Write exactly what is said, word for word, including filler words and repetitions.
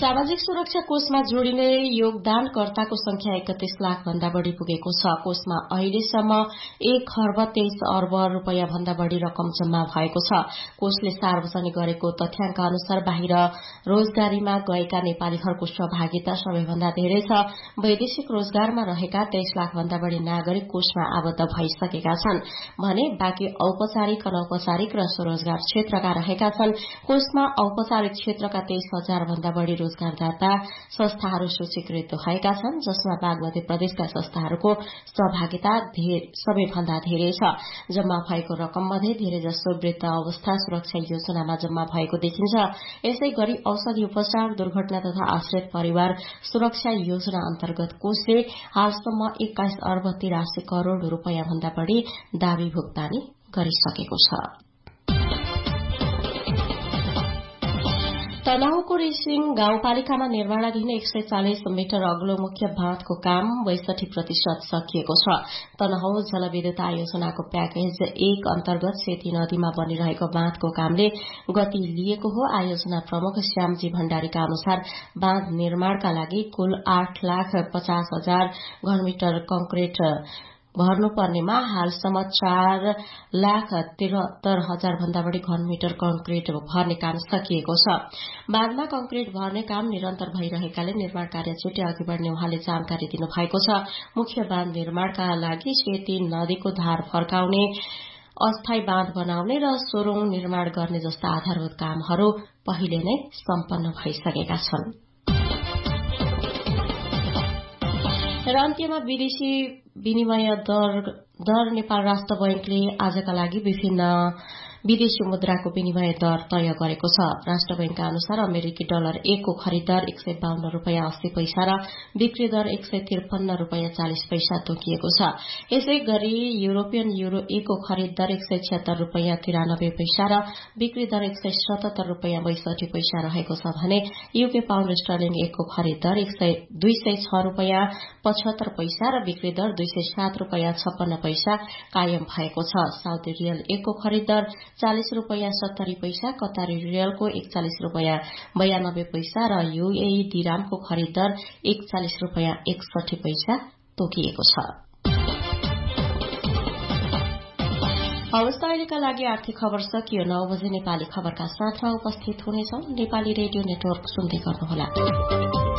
सामाजिक सुरक्षा कोषमा जोडिने योगदानकर्ताको संख्या एकतीस लाख भन्दा बढ़ी पुगेको छ। कोषमा अहिलेसम्म एक खर्ब तेइस अर्ब रूपियाँ भन्दा बढ़ी रकम जम्मा भएको छ। कोषले सार्वजनिक गरेको तथ्याङ्क अनुसार बाहिर रोजगारीमा गएका नेपालीहरूको सहभागिता सबैभन्दा धेरै छ। वैदेशिक रोजगारमा रहेका तेइस लाख भन्दा बढ़ी नागरिक कोषमा आबद्ध भइसकेका छन् भने बाँकी औपचारिक अनौपचारिक र स्वरोजगार क्षेत्रका रहेका छन्। कोषमा औपचारिक क्षेत्रका तेइस हजार भन्दा बढ़ी रोजगारदाता संस्थाहरू सूचीकृत भएका छन्, जसमा बागमती प्रदेशका संस्थाहरूको सहभागिता सबैभन्दा धेरै छ। जम्मा भएको रकम मध्ये धेरैजसो वृद्ध अवस्था सुरक्षा योजनामा जम्मा भएको देखिन्छ। यसै गरी औषधि उपचार, दुर्घटना तथा आश्रित परिवार सुरक्षा योजना अन्तर्गत कोषले हालसम्म एक्काइस अर्ब तिरासी करोड़ रूपियाँ भन्दा बढ़ी दावी भुक्तानी गरिसकेको छ। तनहुँको रेसिङ गाउँपालिकामा निर्माणाधीन एक सय चालिस मिटर अग्लो मुख्य बाँधको काम बैसठी प्रतिशत सकिएको छ। तनहुँ जलविद्युत आयोजनाको प्याकेज एक अन्तर्गत सेती नदीमा बनिरहेको बाँधको कामले गति लिएको हो। आयोजना प्रमुख श्यामजी भण्डारीका अनुसार बाँध निर्माणका लागि कुल आठ लाख पचास हजार घनमिटर कंक्रिट भर्नुपर्नेमा हालसम्म चार लाख तिहत्तर हजार भन्दा बढ़ी घनमिटर कंक्रिट भर्ने काम सकिएको छ। बाँधमा कंक्रिट भर्ने काम निरन्तर भइरहेकाले निर्माण कार्य छिट्टै अघि बढ़ने उहाँले जानकारी दिनुभएको छ। मुख्य बाँध निर्माणका लागि सेती नदीको धार फर्काउने, अस्थायी बाँध बनाउने र सोरोङ निर्माण गर्ने जस्ता आधारभूत कामहरू पहिले नै सम्पन्न भइसकेका छन्। र अन्त्यमा विदेशी विनिमय दर दर नेपाल राष्ट्र बैंकले आजका लागि विभिन्न विदेशी मुद्राको विनिमय दर तय गरेको छ। राष्ट्र बैंकका अनुसार अमेरिकी डलर एकको खरिद दर एक सय बाहन्न रूपियाँ अस्सी पैसा र बिक्री दर एक सय त्रिपन्न रूपियाँ चालिस पैसा तोकिएको छ। यसै गरी यूरोपियन यूरो एकको खरिद दर एक सय छिहत्तर रूपियाँ तिरानब्बे पैसा र बिक्री दर एक सय सतहत्तर रूपियाँ बैसठी पैसा रहेको छ भने यूके पाउण्ड स्टर्लिङ एकको खरिद दर एक सय दुई सय छ रूपियाँ पचहत्तर पैसा र बिक्री दर दुई सय सात रूपियाँ छप्पन्न पैसा कायम भएको छ। साउदी रियल एकको खरिद दर चालिस रूपियाँ सत्तरी पैसा, कतारी रियलको एकचालिस रूपियाँ बयानब्बे पैसा र यूएई दिरामको खरिद दर एकचालिस रूपियाँ एकसठी पैसा तोकिएको छ। हवस्, अहिलेका लागि आर्थिक खबर सकियो। नौ बजे नेपाली खबरका साथमा उपस्थित हुनेछौं। नेपाली रेडियो नेटवर्क सुन्दै गर्नुहोला।